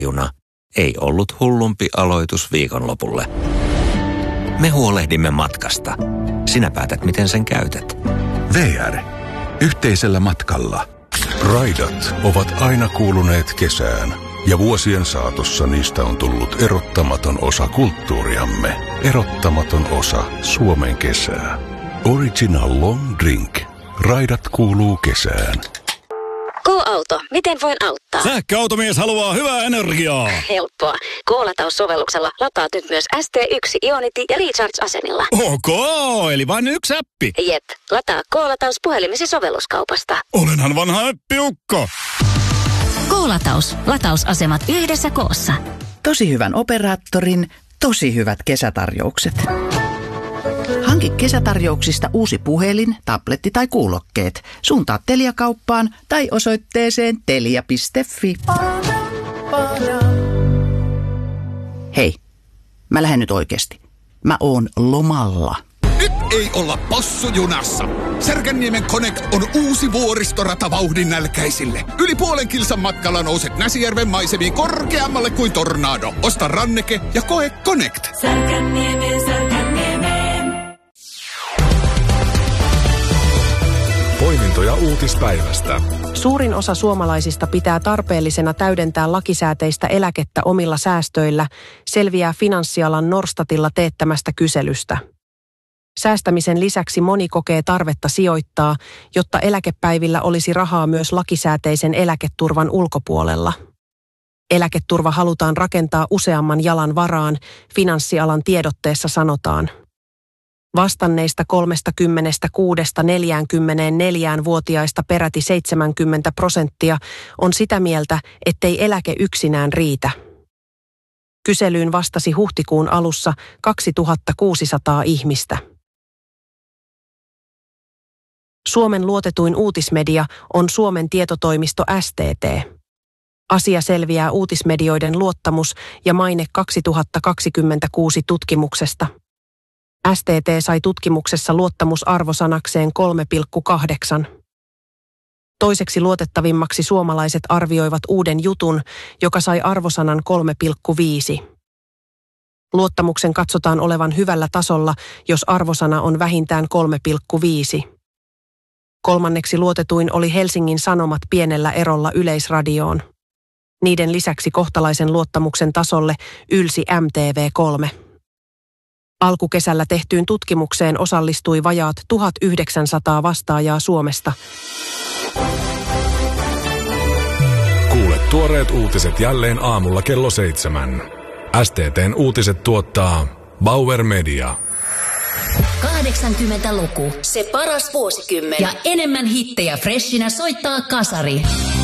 juna ei ollut hullumpi aloitus viikonlopulle. Me huolehdimme matkasta. Sinä päätät, miten sen käytät. VR. Yhteisellä matkalla. Raidat ovat aina kuuluneet kesään, ja vuosien saatossa niistä on tullut erottamaton osa kulttuuriamme. Erottamaton osa Suomen kesää. Original Long Drink. Raidat kuuluu kesään. K-auto, miten voin auttaa? Sähköautomies haluaa hyvää energiaa. Helppoa. K-lataussovelluksella lataat nyt myös ST1 Ionity ja Recharge-asemilla. Ok, eli vain yksi appi. Jep, lataa K-lataus puhelimesi sovelluskaupasta. Olenhan vanha appiukko. K-lataus. Latausasemat yhdessä koossa. Tosi hyvän operaattorin, tosi hyvät kesätarjoukset. Hanki kesätarjouksista uusi puhelin, tabletti tai kuulokkeet. Suuntaa Telia-kauppaan tai osoitteeseen telia.fi. Hei, mä lähden nyt oikeesti. Mä oon lomalla. Nyt ei olla possujunassa. Särkänniemen Connect on uusi vuoristorata vauhdin nälkäisille. Yli puolen kilsan matkalla nouset Näsijärven maisemiin korkeammalle kuin tornado. Osta ranneke ja koe Connect. Särkänniemeen. Poimintoja uutispäivästä. Suurin osa suomalaisista pitää tarpeellisena täydentää lakisääteistä eläkettä omilla säästöillä, selviää finanssialan Norstatilla teettämästä kyselystä. Säästämisen lisäksi moni kokee tarvetta sijoittaa, jotta eläkepäivillä olisi rahaa myös lakisääteisen eläketurvan ulkopuolella. Eläketurva halutaan rakentaa useamman jalan varaan, finanssialan tiedotteessa sanotaan. Vastanneista 36–44-vuotiaista peräti 70% on sitä mieltä, ettei eläke yksinään riitä. Kyselyyn vastasi huhtikuun alussa 2600 ihmistä. Suomen luotetuin uutismedia on Suomen tietotoimisto STT. Asia selviää uutismedioiden luottamus- ja maine 2026 tutkimuksesta. STT sai tutkimuksessa luottamusarvosanakseen 3,8. Toiseksi luotettavimmaksi suomalaiset arvioivat Uuden jutun, joka sai arvosanan 3,5. Luottamuksen katsotaan olevan hyvällä tasolla, jos arvosana on vähintään 3,5. Kolmanneksi luotetuin oli Helsingin Sanomat pienellä erolla Yleisradioon. Niiden lisäksi kohtalaisen luottamuksen tasolle ylsi MTV3. Alkukesällä tehtyyn tutkimukseen osallistui vajaat 1900 vastaajaa Suomesta. Kuule tuoreet uutiset jälleen aamulla kello 7. STT:n uutiset tuottaa Bauer Media. 80-luku. Se paras vuosikymmen. Ja enemmän hittejä freshinä soittaa kasari.